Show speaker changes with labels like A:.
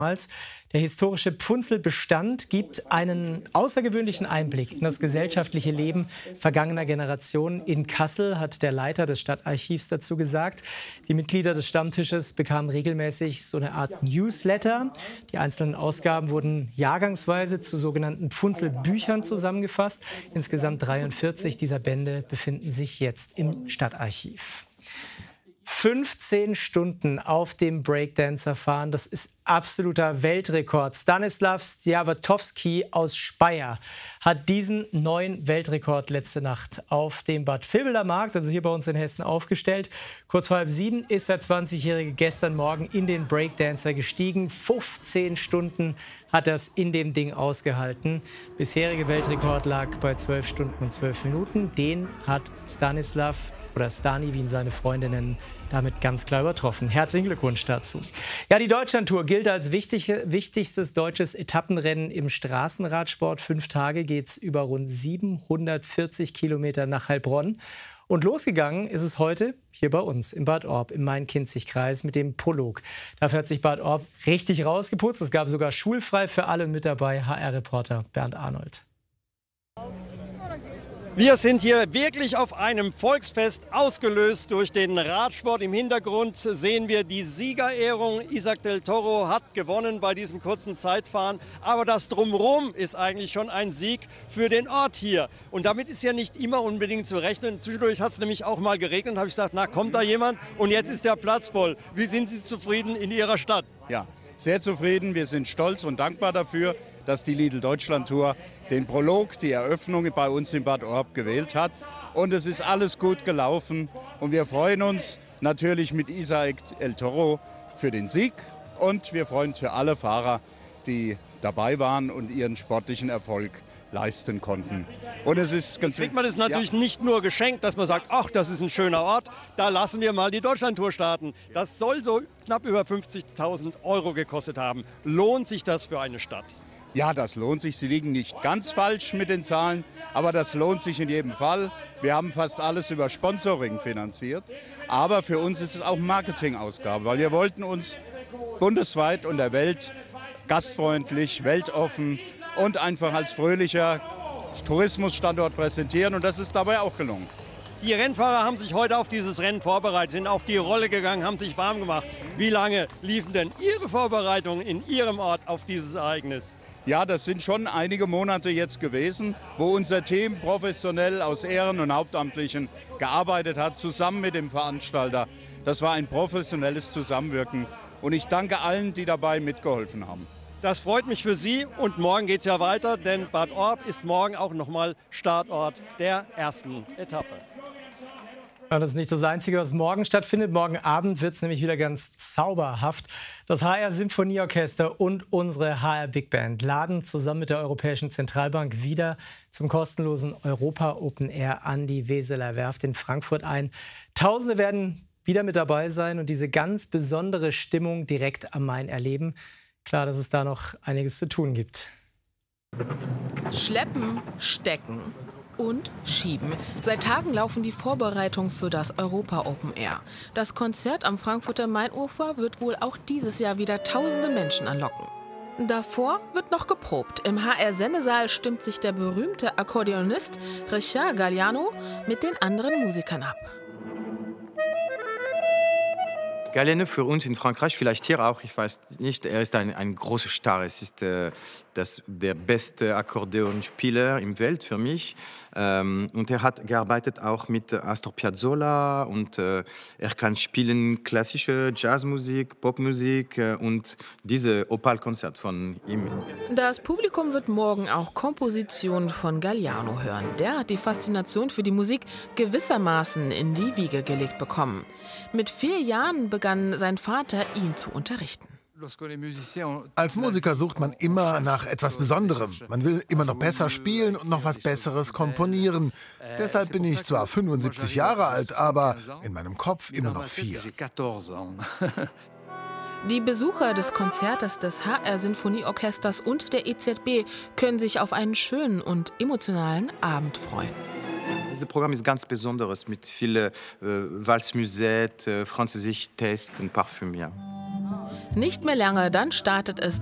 A: Der historische Pfunzelbestand gibt einen außergewöhnlichen Einblick in das gesellschaftliche Leben vergangener Generationen. In Kassel hat der Leiter des Stadtarchivs dazu gesagt, die Mitglieder des Stammtisches bekamen regelmäßig so eine Art Newsletter. Die einzelnen Ausgaben wurden jahrgangsweise zu sogenannten Pfunzelbüchern zusammengefasst. Insgesamt 43 dieser Bände befinden sich jetzt im Stadtarchiv. 15 Stunden auf dem Breakdancer fahren, das ist absoluter Weltrekord. Stanislav Stjawatowski aus Speyer hat diesen neuen Weltrekord letzte Nacht auf dem Bad Vilbeder Markt, also hier bei uns in Hessen, aufgestellt. Kurz vor 6:30 ist der 20-Jährige gestern Morgen in den Breakdancer gestiegen. 15 Stunden hat er es in dem Ding ausgehalten. Bisherige Weltrekord lag bei 12 Stunden und 12 Minuten. Den hat Stanislav oder Stani, wie ihn seine Freunde nennen, damit ganz klar übertroffen. Herzlichen Glückwunsch dazu. Ja, die Deutschlandtour gilt als wichtigstes deutsches Etappenrennen im Straßenradsport. 5 Tage geht es über rund 740 Kilometer nach Heilbronn. Und losgegangen ist es heute hier bei uns in Bad Orb im Main-Kinzig-Kreis mit dem Prolog. Dafür hat sich Bad Orb richtig rausgeputzt. Es gab sogar schulfrei für alle, mit dabei HR-Reporter Bernd Arnold.
B: Wir sind hier wirklich auf einem Volksfest, ausgelöst durch den Radsport. Im Hintergrund sehen wir die Siegerehrung. Isaac del Toro hat gewonnen bei diesem kurzen Zeitfahren. Aber das Drumherum ist eigentlich schon ein Sieg für den Ort hier. Und damit ist ja nicht immer unbedingt zu rechnen. Zwischendurch hat es nämlich auch mal geregnet. Da habe ich gesagt, na, kommt da jemand? Und jetzt ist der Platz voll. Wie sind Sie zufrieden in Ihrer Stadt?
C: Ja, sehr zufrieden. Wir sind stolz und dankbar dafür, dass die Lidl-Deutschland-Tour den Prolog, die Eröffnung bei uns in Bad Orb gewählt hat. Und es ist alles gut gelaufen. Und wir freuen uns natürlich mit Isaac del Toro für den Sieg. Und wir freuen uns für alle Fahrer, die dabei waren und ihren sportlichen Erfolg leisten konnten. Und es ist
B: Jetzt kriegt man das natürlich nicht nur geschenkt, dass man sagt, ach, das ist ein schöner Ort, da lassen wir mal die Deutschlandtour starten. Das soll so knapp über 50.000 € gekostet haben. Lohnt sich das für eine Stadt?
C: Ja, das lohnt sich. Sie liegen nicht ganz falsch mit den Zahlen, aber das lohnt sich in jedem Fall. Wir haben fast alles über Sponsoring finanziert. Aber für uns ist es auch Marketingausgabe, weil wir wollten uns bundesweit und der Welt gastfreundlich, weltoffen und einfach als fröhlicher Tourismusstandort präsentieren. Und das ist dabei auch gelungen.
B: Die Rennfahrer haben sich heute auf dieses Rennen vorbereitet, sind auf die Rolle gegangen, haben sich warm gemacht. Wie lange liefen denn Ihre Vorbereitungen in Ihrem Ort auf dieses Ereignis?
C: Ja, das sind schon einige Monate jetzt gewesen, wo unser Team professionell aus Ehren- und Hauptamtlichen gearbeitet hat, zusammen mit dem Veranstalter. Das war ein professionelles Zusammenwirken und ich danke allen, die dabei mitgeholfen haben.
B: Das freut mich für Sie und morgen geht es ja weiter, denn Bad Orb ist morgen auch nochmal Startort der ersten Etappe.
A: Ja, das ist nicht das Einzige, was morgen stattfindet. Morgen Abend wird es nämlich wieder ganz zauberhaft. Das HR Symphonieorchester und unsere HR Big Band laden zusammen mit der Europäischen Zentralbank wieder zum kostenlosen Europa Open Air an die Weseler Werft in Frankfurt ein. Tausende werden wieder mit dabei sein und diese ganz besondere Stimmung direkt am Main erleben. Klar, dass es da noch einiges zu tun gibt.
D: Schleppen, stecken und schieben. Seit Tagen laufen die Vorbereitungen für das Europa Open Air. Das Konzert am Frankfurter Mainufer wird wohl auch dieses Jahr wieder tausende Menschen anlocken. Davor wird noch geprobt. Im HR-Sendesaal stimmt sich der berühmte Akkordeonist Richard Galliano mit den anderen Musikern ab.
E: Galliano für uns in Frankreich, vielleicht hier auch, ich weiß nicht, er ist ein großer Star. Es ist der beste Akkordeonspieler im Welt für mich. Und er hat gearbeitet auch mit Astor Piazzolla und er kann spielen klassische Jazzmusik, Popmusik und diese Opal-Konzert von ihm.
D: Das Publikum wird morgen auch Kompositionen von Galliano hören. Der hat die Faszination für die Musik gewissermaßen in die Wiege gelegt bekommen. Mit 4 Jahren begann sein Vater, ihn zu unterrichten.
F: Als Musiker sucht man immer nach etwas Besonderem. Man will immer noch besser spielen und noch was Besseres komponieren. Deshalb bin ich zwar 75 Jahre alt, aber in meinem Kopf immer noch 4.
D: Die Besucher des Konzertes des HR Sinfonieorchesters und der EZB können sich auf einen schönen und emotionalen Abend freuen.
E: Dieses Programm ist ganz besonderes mit vielen Valsmusette, französisch Tests und Parfüm. Ja.
D: Nicht mehr lange, dann startet es